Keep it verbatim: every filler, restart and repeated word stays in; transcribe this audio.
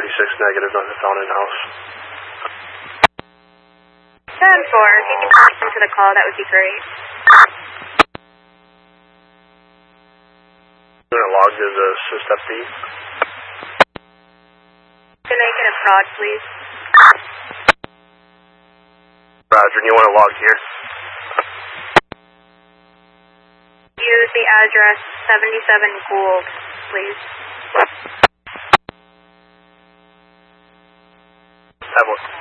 thirty-six negative, nothing found in-house. ten four, if you could come to the call, that would be great. Unit logged as a sys update. Can I get a prod, please? Roger, and you want to log here? Use the address seventy-seven Gould, please. Have one.